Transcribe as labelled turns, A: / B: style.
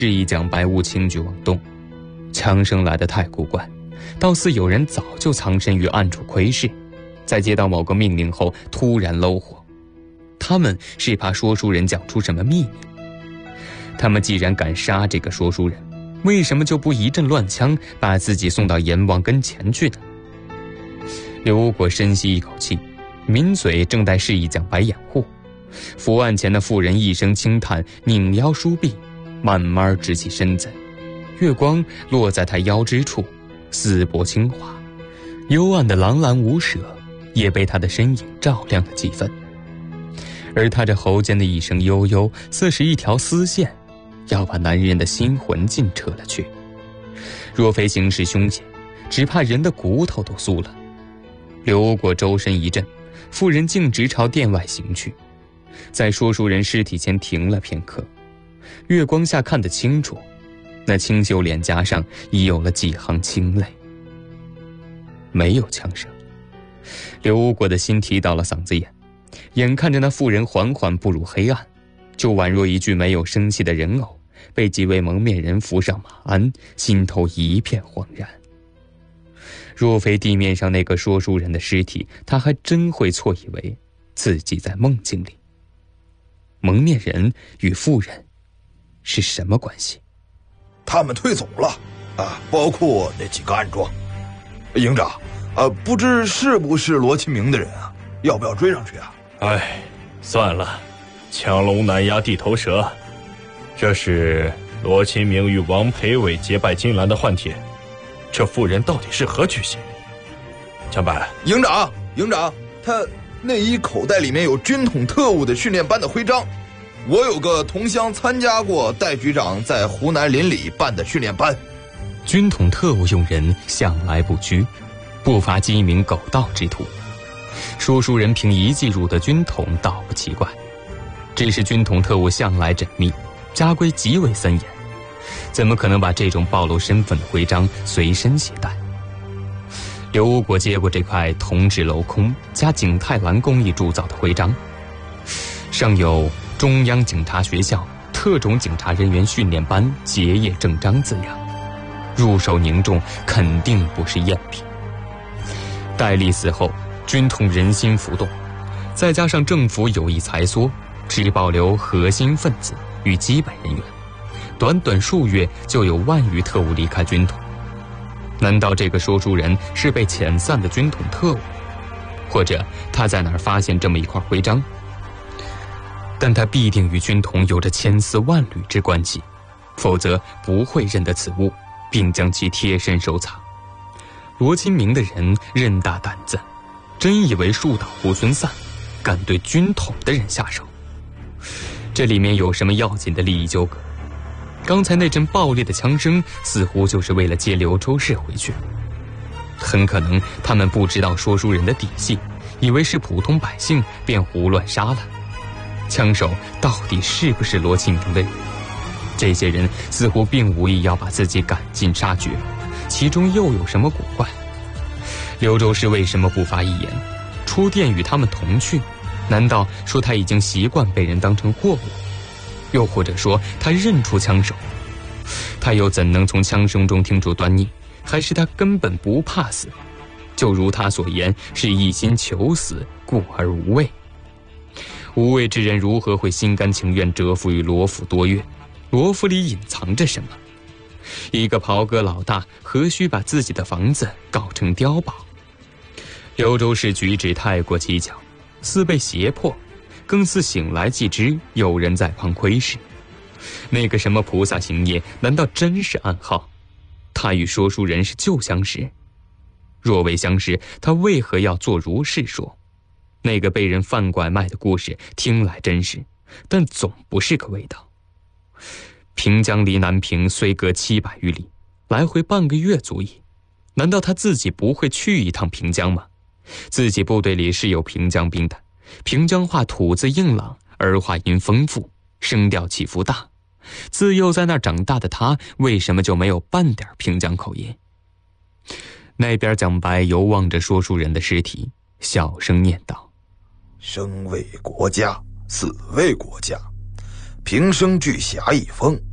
A: 日益将白雾轻举往东，枪声来得太古怪，倒似有人早就藏身于暗处窥视，在接到某个命令后突然搂火。他们是怕说书人讲出什么秘密。他们既然敢杀这个说书人，为什么就不一阵乱枪把自己送到阎王跟前去呢？刘无果深吸一口气，抿嘴正待示意蒋白掩护，伏案前的妇人一声轻叹，拧腰梳臂，慢慢直起身子，月光落在她腰之处，丝柏轻滑，幽暗的狼兰无舍也被她的身影照亮了几分。而她这喉间的一声悠悠，似是一条丝线，要把男人的心魂尽扯了去。若非形势凶险，只怕人的骨头都酥了。刘无果周身一震，妇人径直朝殿外行去，在说书人尸体前停了片刻。月光下看得清楚，那清秀脸颊上已有了几行清泪。没有枪声，刘无果的心提到了嗓子眼，眼看着那妇人缓缓步入黑暗，就宛若一具没有生气的人偶，被几位蒙面人扶上马鞍，心头一片惶然。若非地面上那个说书人的尸体，他还真会错以为自己在梦境里。蒙面人与妇人是什么关系？
B: 他们退走了包括那几个暗桩。营长不知是不是罗清明的人啊？要不要追上去啊？
C: 算了，强龙难压地头蛇。这是罗清明与王培伟结拜金兰的换帖，这妇人到底是何居心？蒋白，
B: 营长，他内衣口袋里面有军统特务的训练班的徽章。我有个同乡参加过戴局长在湖南邻里办的训练班。
A: 军统特务用人向来不拘，不乏鸡鸣狗盗之徒。说书人凭一计入得军统倒不奇怪，只是军统特务向来缜密，家规极为森严，怎么可能把这种暴露身份的徽章随身携带？刘无果接过这块铜制镂空加景泰蓝工艺铸造的徽章，上有中央警察学校特种警察人员训练班结业证章字样，入手凝重，肯定不是赝品。戴笠死后，军统人心浮动，再加上政府有意裁缩，只保留核心分子与基本人员，短短数月就有万余特务离开军统。难道这个说书人是被遣散的军统特务？或者他在哪儿发现这么一块徽章？但他必定与军统有着千丝万缕之关系，否则不会认得此物，并将其贴身收藏。罗清明的人任大胆子，真以为树倒猢狲散，敢对军统的人下手？这里面有什么要紧的利益纠葛？刚才那阵爆裂的枪声似乎就是为了接刘周氏回去。很可能他们不知道说书人的底细，以为是普通百姓，便胡乱杀了。枪手到底是不是罗清明的人？这些人似乎并无意要把自己赶尽杀绝，其中又有什么古怪？刘周氏为什么不发一言？出殿与他们同去，难道说他已经习惯被人当成货物？又或者说他认出枪手？他又怎能从枪声中听出端倪？还是他根本不怕死？就如他所言，是一心求死，故而无畏。无畏之人如何会心甘情愿蛰伏于罗府多月？罗府里隐藏着什么？一个袍哥老大何须把自己的房子搞成碉堡？刘周氏举止太过蹊跷，似被胁迫，更似醒来即知有人在旁窥视。那个什么菩萨行业，难道真是暗号？他与说书人是旧相识，若未相识，他为何要做如是说？那个被人贩拐卖的故事听来真实，但总不是个味道。平江离南平虽隔700余里，来回半个月足矣。难道他自己不会去一趟平江吗？自己部队里是有平江兵的，平江话吐字硬朗，儿化音丰富，声调起伏大。自幼在那儿长大的他，为什么就没有半点平江口音？那边蒋白犹望着说书人的尸体，小声念道：
B: 生为国家，死为国家，平生俱侠一封，